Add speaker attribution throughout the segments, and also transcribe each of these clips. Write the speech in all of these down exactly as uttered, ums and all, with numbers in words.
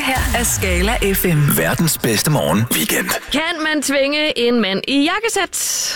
Speaker 1: her er Skala F M.
Speaker 2: Verdens bedste morgen weekend.
Speaker 3: Kan man tvinge en mand i jakkesæt?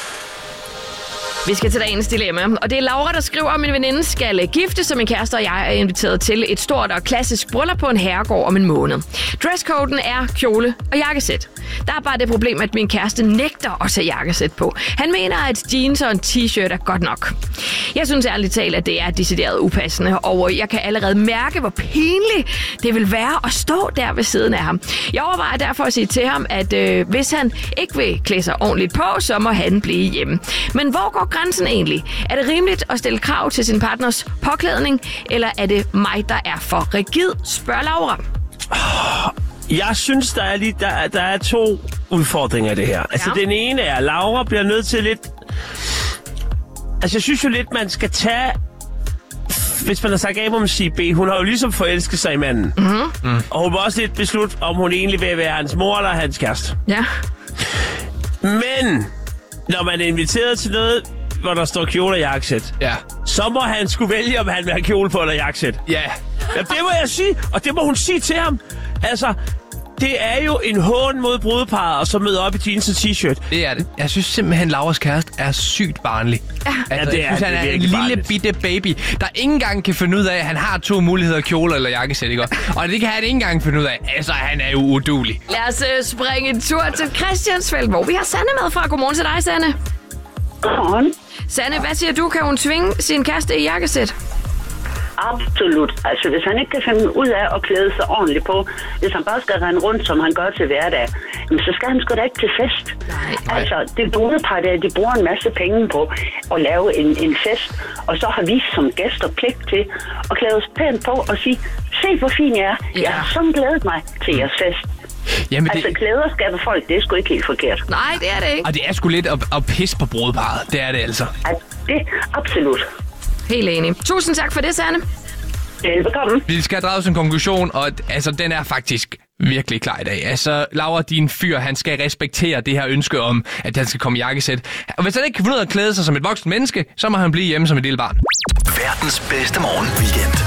Speaker 3: Vi skal til dagens dilemma, og det er Laura, der skriver, at min veninde skal gifte, så min kæreste og jeg er inviteret til et stort og klassisk bryllup på en herregård om en måned. Dresscoden er kjole og jakkesæt. Der er bare det problem, at min kæreste nægter at tage jakkesæt på. Han mener, at jeans og en t-shirt er godt nok. Jeg synes ærligt talt, at det er decideret upassende, og jeg kan allerede mærke, hvor pinligt det vil være at stå der ved siden af ham. Jeg overvejer derfor at sige til ham, at øh, hvis han ikke vil klæde sig ordentligt på, så må han blive hjemme. Men hvor går grænsen egentlig? Er det rimeligt at stille krav til sin partners påklædning, eller er det mig, der er for rigid, spørger Laura.
Speaker 4: Jeg synes, der er, lige, der, der er to udfordringer i det her. Ja. Altså, den ene er, at Laura bliver nødt til lidt... Altså, jeg synes jo lidt, man skal tage... Hvis man har sagt A, må man sige B. Hun har jo ligesom forelsket sig i manden. Mm-hmm. Mm. Og hun må også lidt beslutte, om hun egentlig vil være hans mor eller hans kæreste. Ja. Men... Når man er inviteret til noget, hvor der står kjole og jakkesæt, ja. Så må han skulle vælge, om han vil have kjole på eller jakkesæt. Ja. Jamen, det må jeg sige, og det må hun sige til ham. Altså, det er jo en hån mod brudeparret, og så møde op i jeans og t-shirt.
Speaker 5: Det er det. Jeg synes simpelthen, Lauras kæreste er sygt barnlig. Ja,
Speaker 4: ja
Speaker 5: altså,
Speaker 4: det er
Speaker 5: jeg synes,
Speaker 4: det.
Speaker 5: Han er
Speaker 4: er
Speaker 5: en lille
Speaker 4: barnligt.
Speaker 5: bitte baby, der ikke engang kan finde ud af, at han har to muligheder, kjole eller jakkesæt, ikke? Og det kan han ikke engang finde ud af. Altså, han er jo uduelig.
Speaker 3: Lad os uh, springe en tur til Christiansfeld, hvor vi har Sanne med fra. Godmorgen til dig, Sanne.
Speaker 6: Godmorgen.
Speaker 3: Sanne, hvad siger du? Kan hun tvinge sin kæreste i jakkesæt?
Speaker 6: Absolut. Altså, hvis han ikke kan finde ud af at klæde sig ordentligt på, hvis han bare skal rende rundt, som han gør til hverdag, så skal han sgu da ikke til fest. Nej. Altså, det brudepar der, de bruger en masse penge på at lave en, en fest, og så har vi som gæster pligt til at klæde os pænt på og sige, se hvor fin jeg er. Ja. Jeg har sådan glædet mig til jeres fest. Jamen, altså, det... klæder skaber folk, det er sgu ikke helt forkert.
Speaker 3: Nej, det er det ikke.
Speaker 5: Og det er sgu lidt at, at pisse på brudeparret. Det er det altså.
Speaker 6: Altså, det absolut.
Speaker 3: Helt enig. Tusind tak for det, Sanne.
Speaker 6: Velbekomme.
Speaker 5: Vi skal have draget en konklusion, og altså, den er faktisk virkelig klar i dag. Altså, Laura, din fyr, han skal respektere det her ønske om, at han skal komme i jakkesæt. Og hvis han ikke kan finde ud af at klæde sig som et voksen menneske, så må han blive hjemme som et lille barn.
Speaker 2: Verdens bedste morgen weekend.